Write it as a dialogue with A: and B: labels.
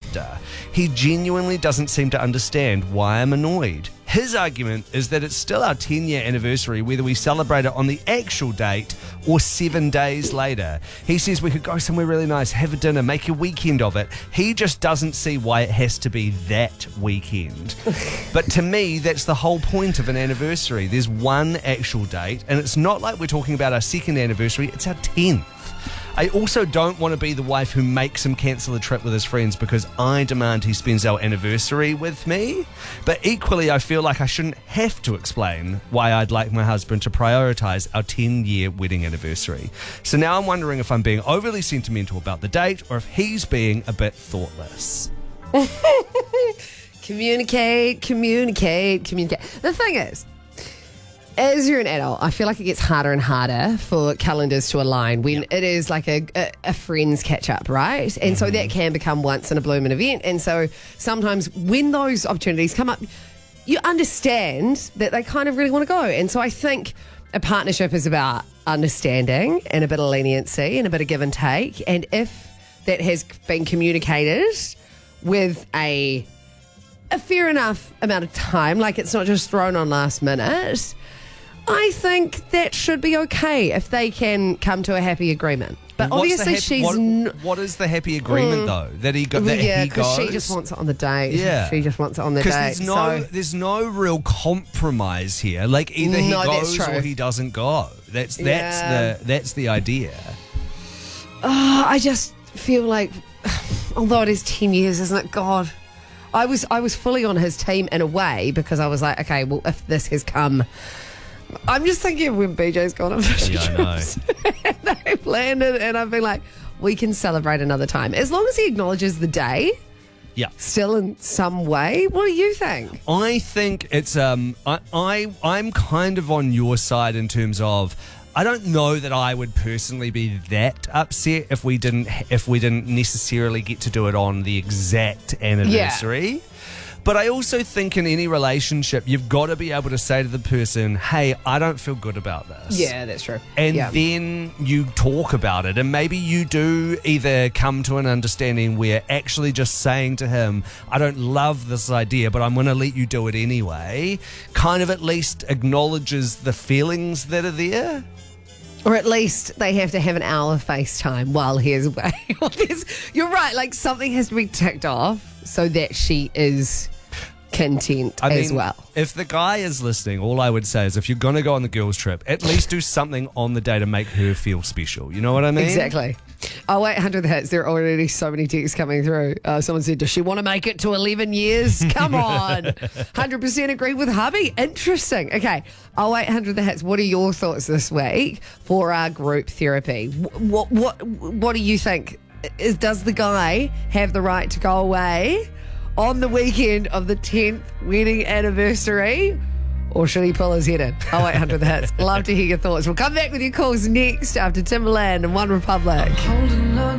A: after. He genuinely doesn't seem to understand why I'm annoyed. His argument is that it's still our 10-year anniversary whether we celebrate it on the actual date or 7 days later. He says we could go somewhere really nice, have a dinner, make a weekend of it. He just doesn't see why it has to be that weekend. But to me, that's the whole point of an anniversary. There's one actual date, and it's not like we're talking about our second anniversary, it's our 10th. I also don't want to be the wife who makes him cancel a trip with his friends because I demand he spends our anniversary with me. But equally, I feel like I shouldn't have to explain why I'd like my husband to prioritise our 10-year wedding anniversary. So now I'm wondering if I'm being overly sentimental about the date or if he's being a bit thoughtless.
B: Communicate. The thing is, as you're an adult, I feel like it gets harder and harder for calendars to align when it is like a friends catch up, right? And so that can become once in a blue moon event. And so sometimes when those opportunities come up, you understand that they kind of really want to go. And so I think a partnership is about understanding and a bit of leniency and a bit of give and take. And if that has been communicated with a fair enough amount of time, like it's not just thrown on last minute, I think that should be okay if they can come to a happy agreement. But obviously
A: what is the happy agreement though? That he goes?
B: Because she just wants it on the date.
A: Yeah.
B: She just wants it on the date.
A: Because there's no real compromise here. Like either he goes or he doesn't go. That's the idea.
B: Oh, I just feel like, although it is 10 years, isn't it? God. I was fully on his team in a way because I was like, okay, well, if this has come, I'm just thinking of when BJ's gone on fishing trips and they've landed, and I've been like, we can celebrate another time as long as he acknowledges the day.
A: Yeah,
B: still in some way. What do you think?
A: I think it's I'm kind of on your side in terms of, I don't know that I would personally be that upset if we didn't necessarily get to do it on the exact anniversary. Yeah. But I also think in any relationship, you've got to be able to say to the person, hey, I don't feel good about this.
B: Yeah, that's true.
A: And then you talk about it, and maybe you do either come to an understanding where actually just saying to him, I don't love this idea, but I'm going to let you do it anyway, kind of at least acknowledges the feelings that are there.
B: Or at least they have to have an hour of FaceTime while he's away. You're right, like something has to be ticked off so that she is content as well.
A: If the guy is listening, all I would say is if you're going to go on the girls' trip, at least do something on the day to make her feel special. You know what I mean?
B: Exactly. Oh, 800 hits. There are already so many texts coming through. Someone said, does she want to make it to 11 years? Come on. 100% agree with hubby. Interesting. Okay. 800 hits. What are your thoughts this week for our group therapy? What do you think? Does the guy have the right to go away on the weekend of the 10th wedding anniversary? Or should he pull his head in? 800 hits. Love to hear your thoughts. We'll come back with your calls next after Timberland and One Republic.